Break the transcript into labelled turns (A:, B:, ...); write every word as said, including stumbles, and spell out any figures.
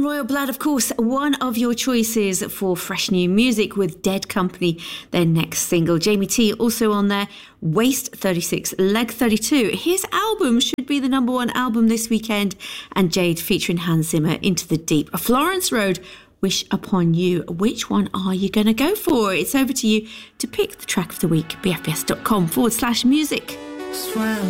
A: Royal Blood, of course, one of your choices for fresh new music with Dead Company, their next single. Jamie T also on there, Waist thirty-six, Leg thirty-two. His album should be the number one album this weekend. And Jade featuring Hans Zimmer, Into the Deep. Florence Road, Wish Upon You. Which one are you going to go for? It's over to you to pick the track of the week. bfbs.com forward slash music.
B: Swam